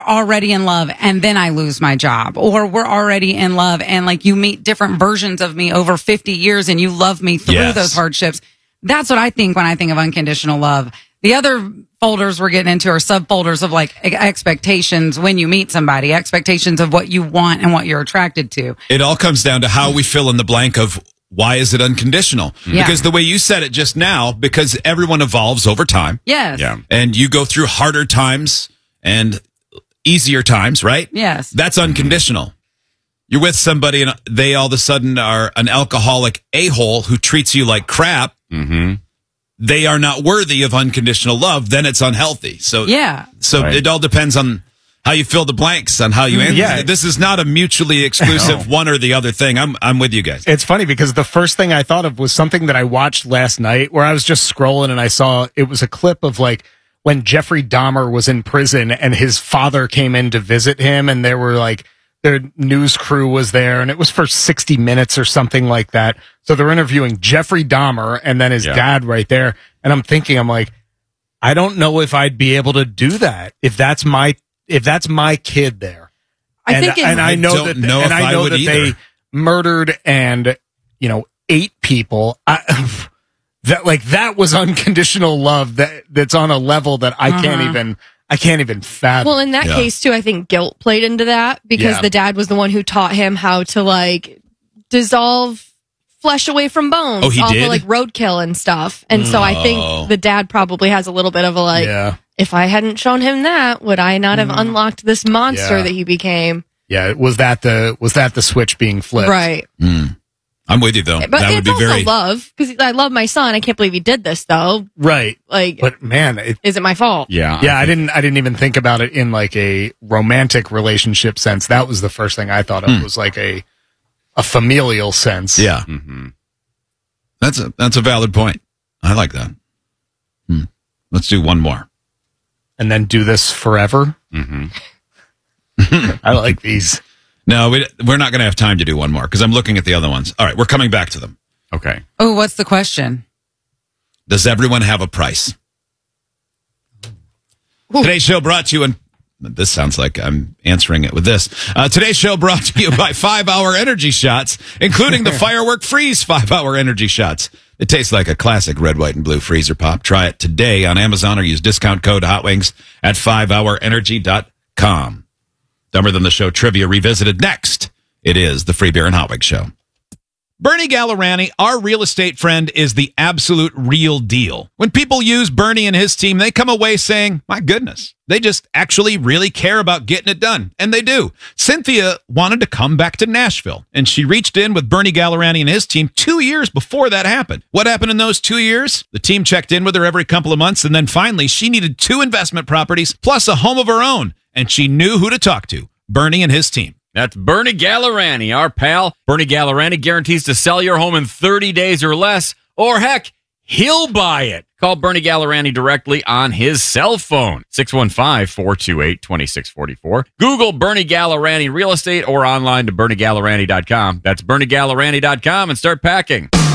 already in love and then I lose my job, or we're already in love and like you meet different versions of me over 50 years and you love me through those hardships. That's what I think when I think of unconditional love. The other folders we're getting into are subfolders of like expectations when you meet somebody, expectations of what you want and what you're attracted to. It all comes down to how we fill in the blank of why is it unconditional? Yeah. Because the way you said it just now, because everyone evolves over time. Yes. Yeah. And you go through harder times and easier times, right? Yes. That's unconditional. You're with somebody and they all of a sudden are an alcoholic a-hole who treats you like crap. Mm-hmm. They are not worthy of unconditional love. Then it's unhealthy. So yeah. So Right. it all depends on how you fill the blanks, on how you answer. Yeah. This is not a mutually exclusive one or the other thing. I'm with you guys. It's funny because the first thing I thought of was something that I watched last night where I was just scrolling and I saw it was a clip of like when Jeffrey Dahmer was in prison and his father came in to visit him and there were like their news crew was there and it was for 60 minutes or something like that. So they're interviewing Jeffrey Dahmer and then his dad right there. And I'm thinking, I'm like, I don't know if I'd be able to do that if that's my kid there. I think I know that they murdered and ate people. That was unconditional love that's on a level that I can't even fathom. Well, in that case too, I think guilt played into that because the dad was the one who taught him how to like dissolve flesh away from bones. Oh, he did? Of, like roadkill and stuff. And so I think the dad probably has a little bit of a like, if I hadn't shown him that, would I not have unlocked this monster that he became? Yeah, was that the switch being flipped? Right. I'm with you though. But that would it's be also very love because I love my son. I can't believe he did this though. Right. Like, but man, is it my fault? Yeah. I didn't even think about it in like a romantic relationship sense. That was the first thing I thought of was like a familial sense. Yeah. Mm-hmm. That's a valid point. I like that. Let's do one more. And then do this forever. Mm-hmm. I like these. No, we're not going to have time to do one more because I'm looking at the other ones. All right, we're coming back to them. Okay. Oh, what's the question? Does everyone have a price? Today's show brought to you, and this sounds like I'm answering it with this. Today's show brought to you by 5 Hour Energy Shots, including the Firework Freeze 5 Hour Energy Shots. It tastes like a classic red, white, and blue freezer pop. Try it today on Amazon or use discount code HOTWINGS at 5hourenergy.com. Dumber Than the Show trivia revisited next. It is the Free Beer and Hot Wings Show. Bernie Gallerani, our real estate friend, is the absolute real deal. When people use Bernie and his team, they come away saying, my goodness, they just actually really care about getting it done. And they do. Cynthia wanted to come back to Nashville, and she reached in with Bernie Gallerani and his team 2 years before that happened. What happened in those 2 years? The team checked in with her every couple of months, and then finally she needed 2 investment properties plus a home of her own, and she knew who to talk to, Bernie and his team. That's Bernie Gallerani, our pal. Bernie Gallerani guarantees to sell your home in 30 days or less, or heck, he'll buy it. Call Bernie Gallerani directly on his cell phone, 615-428-2644. Google Bernie Gallerani Real Estate or online to BernieGallerani.com. That's BernieGallerani.com and start packing.